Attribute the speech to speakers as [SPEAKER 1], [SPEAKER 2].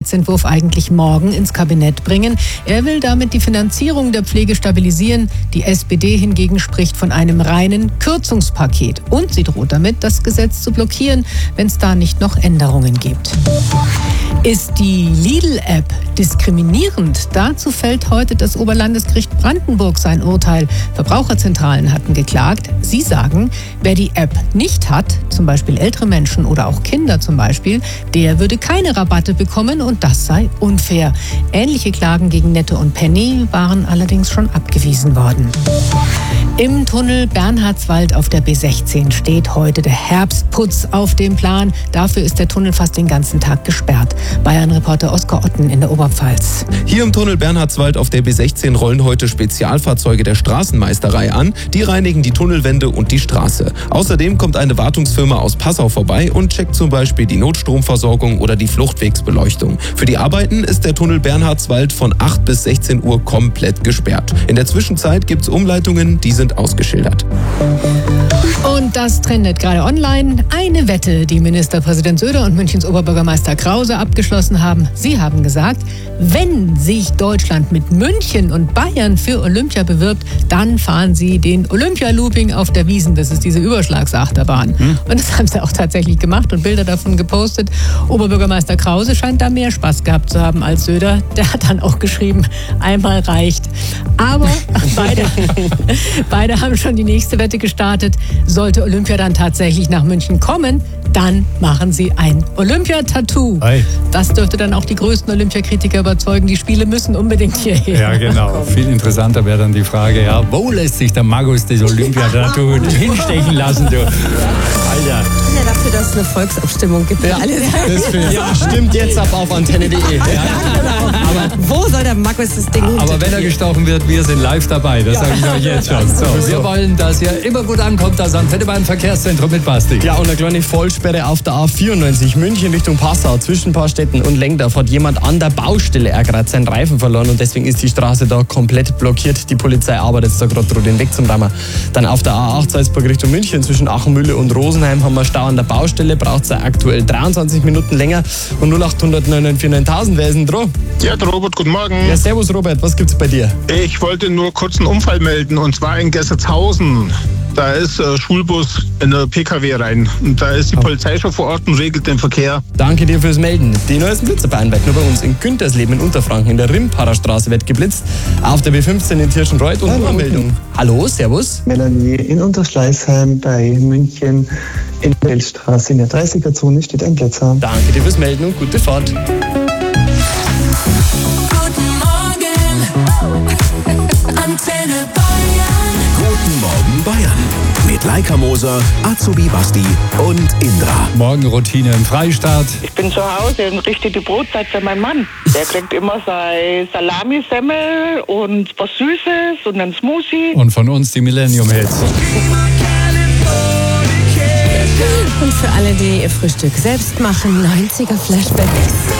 [SPEAKER 1] Gesetzentwurf eigentlich morgen ins Kabinett bringen. Er will damit die Finanzierung der Pflege stabilisieren. Die SPD hingegen spricht von einem reinen Kürzungspaket. Und sie droht damit, das Gesetz zu blockieren, wenn es da nicht noch Änderungen gibt. Ist die Lidl-App diskriminierend? Dazu fällt heute das Oberlandesgericht Brandenburg sein Urteil. Verbraucherzentralen hatten geklagt. Sie sagen, wer die App nicht hat, zum Beispiel ältere Menschen oder auch Kinder zum Beispiel, der würde keine Rabatte bekommen und das sei unfair. Ähnliche Klagen gegen Netto und Penny waren allerdings schon abgewiesen worden. Im Tunnel Bernhardswald auf der B16 steht heute der Herbstputz auf dem Plan. Dafür ist der Tunnel fast den ganzen Tag gesperrt. Bayern-Reporter Oskar Otten in der Oberpfalz.
[SPEAKER 2] Hier im Tunnel Bernhardswald auf der B16 rollen heute Spezialfahrzeuge der Straßenmeisterei an. Die reinigen die Tunnelwände und die Straße. Außerdem kommt eine Wartungsfirma aus Passau vorbei und checkt zum Beispiel die Notstromversorgung oder die Fluchtwegsbeleuchtung. Für die Arbeiten ist der Tunnel Bernhardswald von 8 bis 16 Uhr komplett gesperrt. In der Zwischenzeit gibt es Umleitungen, die sind ausgeschildert.
[SPEAKER 1] Und das trendet gerade online. Eine Wette, die Ministerpräsident Söder und Münchens Oberbürgermeister Krause abgeschlossen haben. Sie haben gesagt, wenn sich Deutschland mit München und Bayern für Olympia bewirbt, dann fahren sie den Olympia-Looping auf der Wiesn. Das ist diese Überschlagsachterbahn. Und das haben sie auch tatsächlich gemacht und Bilder davon gepostet. Oberbürgermeister Krause scheint da mehr Spaß gehabt zu haben als Söder. Der hat dann auch geschrieben, einmal reicht. Aber beide haben schon die nächste Wette gestartet. Sollte Olympia dann tatsächlich nach München kommen, dann machen sie ein Olympia-Tattoo. Das dürfte dann auch die größten Olympiakritiker überzeugen. Die Spiele müssen unbedingt hierher.
[SPEAKER 3] Ja, genau. Viel interessanter wäre dann die Frage, ja, wo lässt sich der Magus das Olympia-Tattoo hinstechen lassen, du? Alter.
[SPEAKER 4] Ja, dafür, dass es eine Volksabstimmung gibt. Ja,
[SPEAKER 5] stimmt jetzt ab auf antenne.de.
[SPEAKER 4] Aber wo soll der Magus das Ding hin?
[SPEAKER 3] Aber wenn er gestochen wird, wir sind live dabei. Das sage ich euch jetzt schon. So, wir wollen, dass ihr immer gut ankommt, das Amphetamine Verkehrszentrum mit Basti.
[SPEAKER 5] Ja, und eine kleine Vollsperre auf der A94 München Richtung Passau zwischen Paarstetten und Lengdorf hat jemand an der Baustelle gerade seinen Reifen verloren und deswegen ist die Straße da komplett blockiert. Die Polizei arbeitet jetzt da gerade dran, den wegzuräumen. Dann auf der A8 Salzburg Richtung München zwischen Achenmühle und Rosenheim haben wir Stau an der Baustelle, braucht es aktuell 23 Minuten länger und 0800 994 9000, wer ist denn dran?
[SPEAKER 6] Ja, der Robert, guten Morgen.
[SPEAKER 5] Ja, servus Robert, was gibt's bei dir?
[SPEAKER 6] Ich wollte nur kurz einen Unfall melden und zwar in Gessertshausen. Da ist ein Schulbus in eine PKW rein und da ist die Polizei schon vor Ort und regelt den Verkehr.
[SPEAKER 5] Danke dir fürs Melden. Die neuesten Blitzerbein wird nur bei uns in Güntersleben in Unterfranken in der Rimparer Straße wird geblitzt. Auf der B15 in Tirschenreuth und Meldung. Hallo, servus.
[SPEAKER 7] Melanie in Unterschleißheim bei München in der Weltstraße in der 30er-Zone steht ein Blitzer.
[SPEAKER 5] Danke dir fürs Melden und gute Fahrt.
[SPEAKER 8] Guten Morgen, Antenne Bayern.
[SPEAKER 9] Guten Morgen Bayern. Mit Laika Moser, Azubi Basti und Indra.
[SPEAKER 3] Morgenroutine im Freistaat.
[SPEAKER 10] Ich bin zu Hause und richte die Brotzeit für meinen Mann. Der kriegt immer sein Salami-Semmel und was Süßes und einen Smoothie.
[SPEAKER 3] Und von uns die Millennium-Hits.
[SPEAKER 4] Und für alle, die ihr Frühstück selbst machen, 90er Flashbacks.